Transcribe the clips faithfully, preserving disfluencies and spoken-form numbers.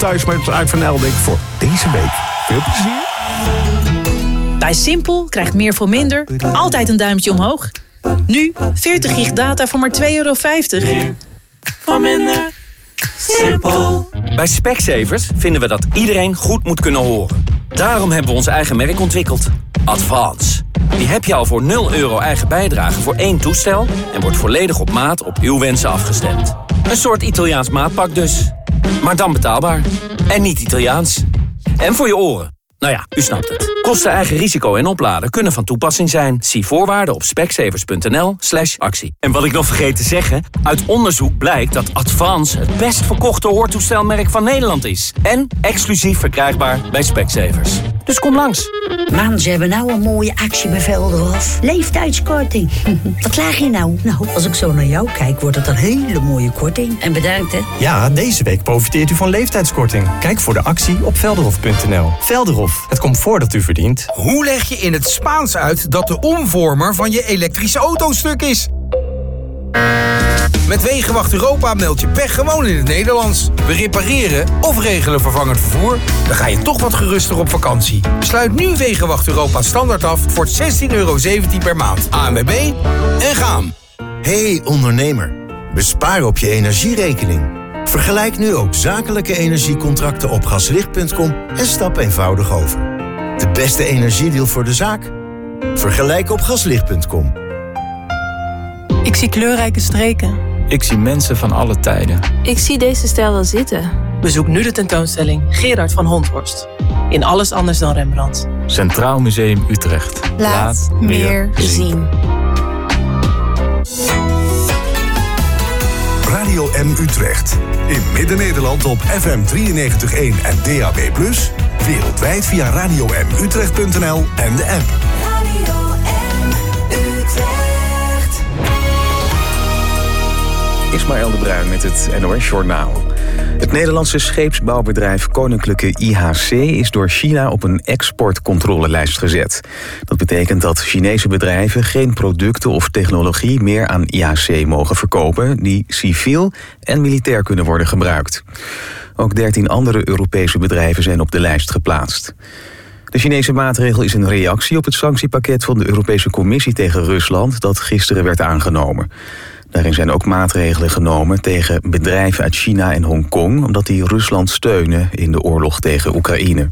thuis met iPhone Eldink voor deze week. Veel plezier. Bij Simpel krijgt meer voor minder altijd een duimpje omhoog. Nu veertig gig data voor maar twee euro vijftig. Voor minder. Simpel. Bij Specsavers vinden we dat iedereen goed moet kunnen horen. Daarom hebben we ons eigen merk ontwikkeld. Advance. Die heb je al voor nul euro eigen bijdrage voor één toestel en wordt volledig op maat op uw wensen afgestemd. Een soort Italiaans maatpak dus. Maar dan betaalbaar. En niet Italiaans. En voor je oren. Nou ja, u snapt het. Kosten, eigen risico en opladen kunnen van toepassing zijn. Zie voorwaarden op specsavers.nl slash actie. En wat ik nog vergeet te zeggen, uit onderzoek blijkt dat Advance het best verkochte hoortoestelmerk van Nederland is. En exclusief verkrijgbaar bij Specsavers. Dus kom langs. Man, ze hebben nou een mooie actie bij Velderhof. Leeftijdskorting. Wat klaag je nou? Nou, als ik zo naar jou kijk, wordt het een hele mooie korting. En bedankt, hè? Ja, deze week profiteert u van leeftijdskorting. Kijk voor de actie op velderhof punt n l. Velderhof, het comfort dat u verdient. Hoe leg je in het Spaans uit dat de omvormer van je elektrische auto stuk is? Met Wegenwacht Europa meld je pech gewoon in het Nederlands. We repareren of regelen vervangend vervoer. Dan ga je toch wat geruster op vakantie. Sluit nu Wegenwacht Europa standaard af voor zestien euro zeventien per maand. A N W B en gaan. Hey ondernemer, bespaar op je energierekening. Vergelijk nu ook zakelijke energiecontracten op gaslicht punt com en stap eenvoudig over. De beste energiedeal voor de zaak? Vergelijk op gaslicht punt com. Ik zie kleurrijke streken. Ik zie mensen van alle tijden. Ik zie deze stijl wel zitten. Bezoek nu de tentoonstelling Gerard van Honthorst. In Alles anders dan Rembrandt. Centraal Museum Utrecht. Laat, Laat meer zien. zien. Radio M Utrecht. In Midden-Nederland op F M drieënnegentig komma één en D A B plus. Wereldwijd via radio m utrecht punt n l en de app. Radio M Utrecht. Ismaël de Bruin met het N O S-journaal. Het Nederlandse scheepsbouwbedrijf Koninklijke I H C is door China op een exportcontrolelijst gezet. Dat betekent dat Chinese bedrijven geen producten of technologie meer aan I H C mogen verkopen die civiel en militair kunnen worden gebruikt. Ook dertien andere Europese bedrijven zijn op de lijst geplaatst. De Chinese maatregel is een reactie op het sanctiepakket van de Europese Commissie tegen Rusland dat gisteren werd aangenomen. Daarin zijn ook maatregelen genomen tegen bedrijven uit China en Hongkong, omdat die Rusland steunen in de oorlog tegen Oekraïne.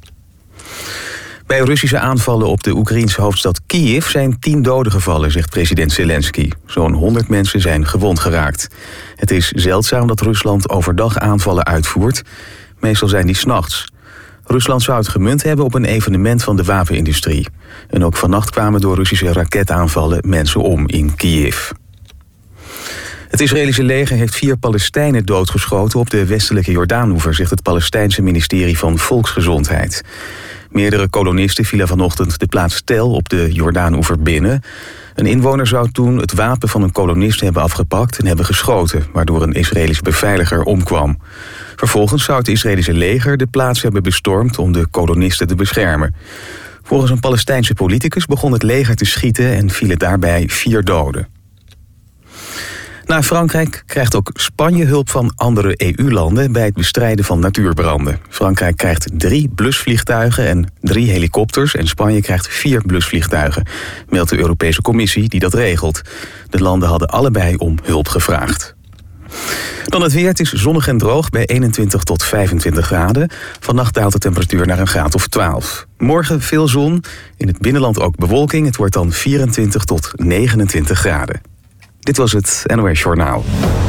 Bij Russische aanvallen op de Oekraïense hoofdstad Kiev zijn tien doden gevallen, zegt president Zelensky. Zo'n honderd mensen zijn gewond geraakt. Het is zeldzaam dat Rusland overdag aanvallen uitvoert. Meestal zijn die 's nachts. Rusland zou het gemunt hebben op een evenement van de wapenindustrie. En ook vannacht kwamen door Russische raketaanvallen mensen om in Kiev. Het Israëlische leger heeft vier Palestijnen doodgeschoten op de westelijke Jordaanoever, zegt het Palestijnse ministerie van Volksgezondheid. Meerdere kolonisten vielen vanochtend de plaats Tel op de Jordaanoever binnen. Een inwoner zou toen het wapen van een kolonist hebben afgepakt en hebben geschoten, waardoor een Israëlisch beveiliger omkwam. Vervolgens zou het Israëlische leger de plaats hebben bestormd om de kolonisten te beschermen. Volgens een Palestijnse politicus begon het leger te schieten en vielen daarbij vier doden. Na Frankrijk krijgt ook Spanje hulp van andere E U-landen bij het bestrijden van natuurbranden. Frankrijk krijgt drie blusvliegtuigen en drie helikopters en Spanje krijgt vier blusvliegtuigen, meldt de Europese Commissie die dat regelt. De landen hadden allebei om hulp gevraagd. Dan het weer. Het is zonnig en droog bij eenentwintig tot vijfentwintig graden. Vannacht daalt de temperatuur naar een graad of twaalf. Morgen veel zon, in het binnenland ook bewolking. Het wordt dan vierentwintig tot negenentwintig graden. Dit was het N O S Journaal.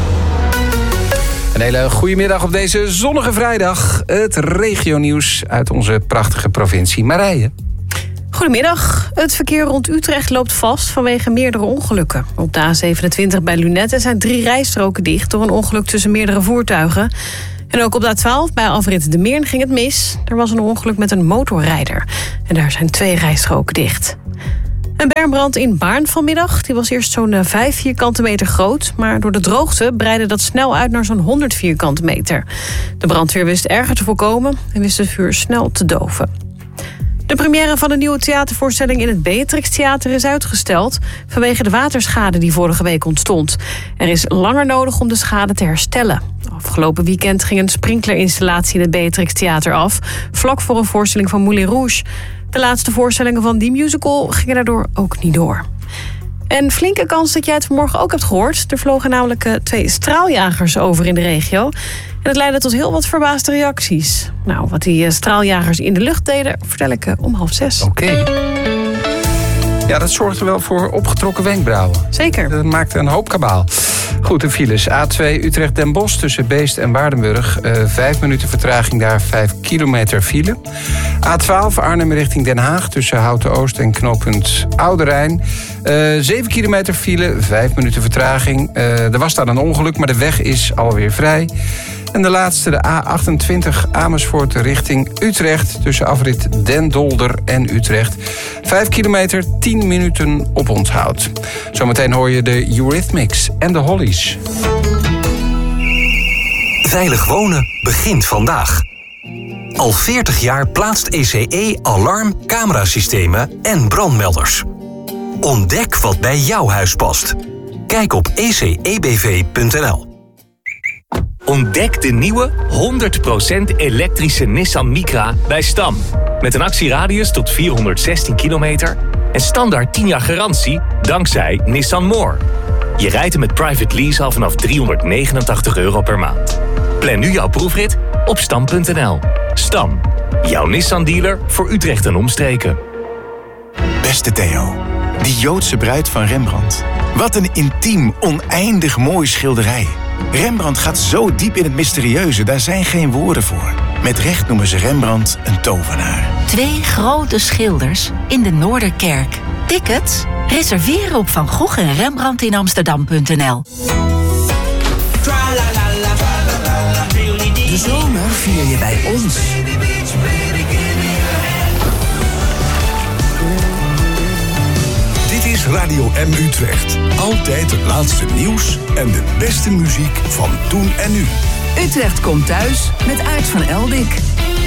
Een hele goede middag op deze zonnige vrijdag. Het regionieuws uit onze prachtige provincie Marije. Goedemiddag. Het verkeer rond Utrecht loopt vast vanwege meerdere ongelukken. Op de A zevenentwintig bij Lunetten zijn drie rijstroken dicht door een ongeluk tussen meerdere voertuigen. En ook op de A twaalf bij afrit De Meern ging het mis. Er was een ongeluk met een motorrijder. En daar zijn twee rijstroken dicht. Een bermbrand in Baarn vanmiddag. Die was eerst zo'n vijf vierkante meter groot. Maar door de droogte breidde dat snel uit naar zo'n honderd vierkante meter. De brandweer wist erger te voorkomen en wist het vuur snel te doven. De première van een nieuwe theatervoorstelling in het Beatrix Theater is uitgesteld vanwege de waterschade die vorige week ontstond. Er is langer nodig om de schade te herstellen. Afgelopen weekend ging een sprinklerinstallatie in het Beatrix Theater af, vlak voor een voorstelling van Moulin Rouge. De laatste voorstellingen van die musical gingen daardoor ook niet door. En flinke kans dat jij het vanmorgen ook hebt gehoord. Er vlogen namelijk uh, twee straaljagers over in de regio. En dat leidde tot heel wat verbaasde reacties. Nou, wat die uh, straaljagers in de lucht deden, vertel ik uh, om half zes. Oké. Okay. Ja, dat zorgde wel voor opgetrokken wenkbrauwen. Zeker. Dat maakte een hoop kabaal. Goed, de files. A twee Utrecht-Den Bosch tussen Beest en Waardenburg. Uh, vijf minuten vertraging daar, vijf kilometer file. A twaalf Arnhem richting Den Haag tussen Houten-Oost en knooppunt Oude Rijn. Uh, zeven kilometer file, vijf minuten vertraging. Uh, er was daar een ongeluk, maar de weg is alweer vrij. En de laatste, de A achtentwintig Amersfoort richting Utrecht tussen afrit Den Dolder en Utrecht. Vijf kilometer, tien minuten oponthoud. Zometeen hoor je de Eurythmics en de Hollies. Veilig wonen begint vandaag. Al veertig jaar plaatst E C E alarm, camerasystemen en brandmelders. Ontdek wat bij jouw huis past. Kijk op e c e b v punt n l. Ontdek de nieuwe honderd procent elektrische Nissan Micra bij Stam. Met een actieradius tot vierhonderdzestien kilometer en standaard tien jaar garantie dankzij Nissan More. Je rijdt hem met private lease al vanaf driehonderdnegenentachtig euro per maand. Plan nu jouw proefrit op stam punt n l. Stam, jouw Nissan-dealer voor Utrecht en omstreken. Beste Theo, die Joodse bruid van Rembrandt. Wat een intiem, oneindig mooi schilderij. Rembrandt gaat zo diep in het mysterieuze, daar zijn geen woorden voor. Met recht noemen ze Rembrandt een tovenaar. Twee grote schilders in de Noorderkerk. Tickets? Reserveren op Van Gogh en Rembrandt in Amsterdam punt n l. De zomer vier je bij ons. Dit is Radio M Utrecht. Altijd het laatste nieuws en de beste muziek van toen en nu. Utrecht komt thuis met Aart van Eldik.